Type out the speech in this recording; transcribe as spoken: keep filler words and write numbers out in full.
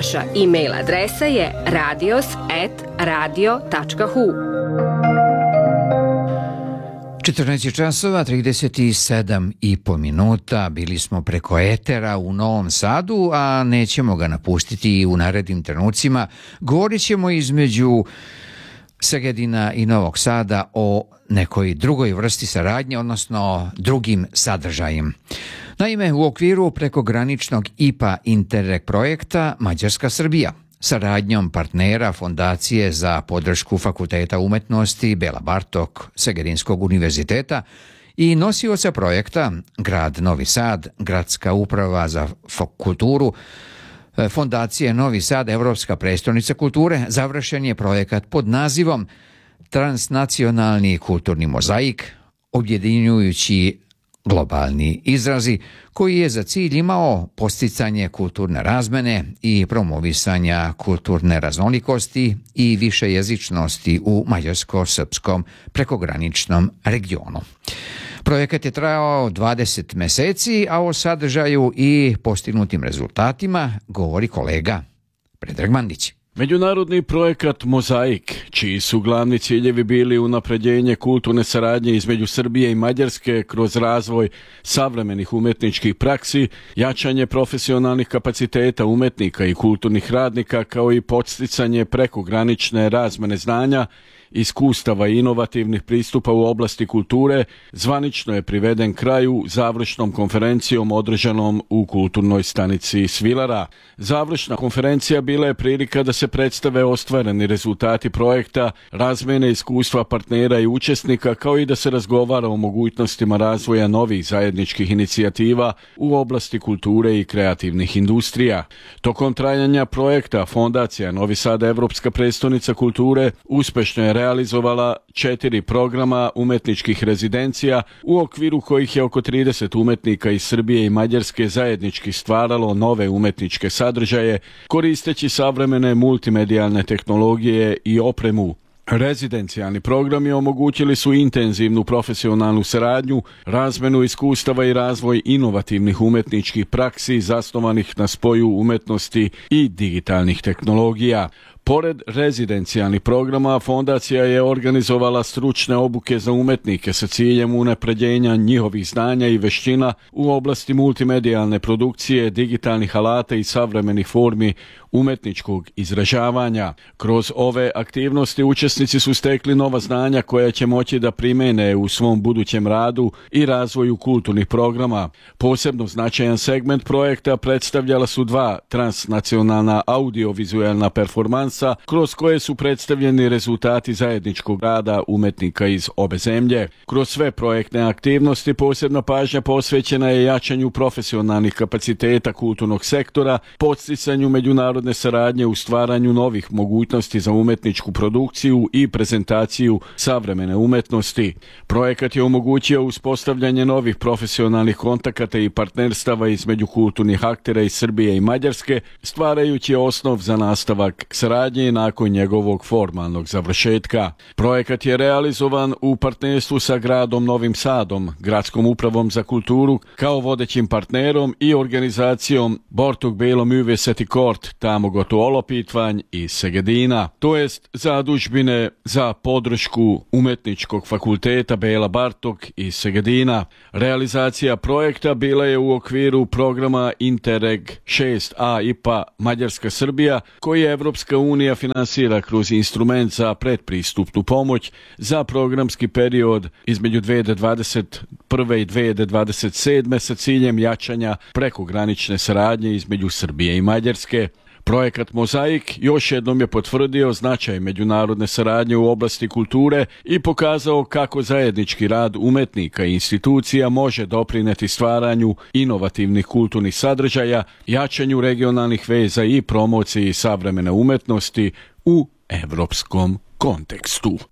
Naša e-mail adresa je radios at radio tačka hu. četrnaest časova trideset sedam i po minuta, bili smo preko etera u Novom Sadu, a nećemo ga napustiti i u narednim trenucima. Govorit ćemo između Segedina i Novog Sada o nekoj drugoj vrsti saradnje, odnosno drugim sadržajem. Naime, u okviru prekograničnog I P A Interreg projekta Mađarska-Srbija, saradnjom partnera Fondacije za podršku Fakulteta umetnosti Bela Bartok Segedinskog univerziteta i nosioca projekta Grad Novi Sad, Gradska uprava za kulturu, Fondacije Novi Sad, Evropska prestonica kulture, završen je projekat pod nazivom Transnacionalni kulturni mozaik, objedinjujući globalni izrazi, koji je za cilj imao posticanje kulturne razmene i promovisanja kulturne raznolikosti i višejezičnosti u mađarsko-srpskom prekograničnom regionu. Projekat je trajao dvadeset meseci, a o sadržaju i postignutim rezultatima govori kolega Predrag Mandić. Međunarodni projekat Mozaik, čiji su glavni ciljevi bili unapređenje kulturne saradnje između Srbije i Mađarske kroz razvoj savremenih umetničkih praksi, jačanje profesionalnih kapaciteta umetnika i kulturnih radnika, kao i podsticanje prekogranične razmene znanja, iskustava i inovativnih pristupa u oblasti kulture, zvanično je priveden kraju završnom konferencijom održanom u kulturnoj stanici Svilara. Završna konferencija bila je prilika da se predstave ostvareni rezultati projekta, razmene iskustva partnera i učesnika, kao i da se razgovara o mogućnostima razvoja novih zajedničkih inicijativa u oblasti kulture i kreativnih industrija. Tokom trajanja projekta Fondacija Novi Sad, Evropska prestonica kulture, uspešno je realizovala četiri programa umetničkih rezidencija, u okviru kojih je oko trideset umetnika iz Srbije i Mađarske zajednički stvaralo nove umetničke sadržaje, koristeći savremene multimedijalne tehnologije i opremu. Rezidencijalni programi omogućili su intenzivnu profesionalnu saradnju, razmenu iskustava i razvoj inovativnih umetničkih praksi zasnovanih na spoju umetnosti i digitalnih tehnologija. Pored rezidencijalnih programa, fondacija je organizovala stručne obuke za umetnike sa ciljem unapređenja njihovih znanja i veština u oblasti multimedijalne produkcije, digitalnih alata i savremenih formi umetničkog izražavanja. Kroz ove aktivnosti učesnici su stekli nova znanja koja će moći da primene u svom budućem radu i razvoju kulturnih programa. Posebno značajan segment projekta predstavljala su dva transnacionalna audiovizualna performansa kroz koje su predstavljeni rezultati zajedničkog rada umetnika iz obe zemlje. Kroz sve projektne aktivnosti posebna pažnja posvećena je jačanju profesionalnih kapaciteta kulturnog sektora, podsticanju međunarodne saradnje u stvaranju novih mogućnosti za umetničku produkciju i prezentaciju savremene umetnosti. Projekat je omogućio uspostavljanje novih profesionalnih kontakata i partnerstava između kulturnih aktera iz Srbije i Mađarske, stvarajući osnov za nastavak saradnje nakon njegovog formalnog završetka. Projekat je realizovan u partnerstvu sa gradom Novim Sadom, Gradskom upravom za kulturu, kao vodećim partnerom i organizacijom Bortug Belo Művészeti Kort Támogató Alapítvány iz Segedina, to jest zadužbine za podršku Umetničkog fakulteta Bela Bartok iz Segedina. Realizacija projekta bila je u okviru programa Interreg šest A I P A Mađarska-Srbija, koji je Evropska unija finansira kroz instrument za predpristupnu pomoć za programski period između dve hiljade dvadeset prve i dve hiljade dvadeset sedme sa ciljem jačanja prekogranične saradnje između Srbije i Mađarske. Projekat Mozaik još jednom je potvrdio značaj međunarodne saradnje u oblasti kulture i pokazao kako zajednički rad umetnika i institucija može doprineti stvaranju inovativnih kulturnih sadržaja, jačanju regionalnih veza i promociji savremene umetnosti u evropskom kontekstu.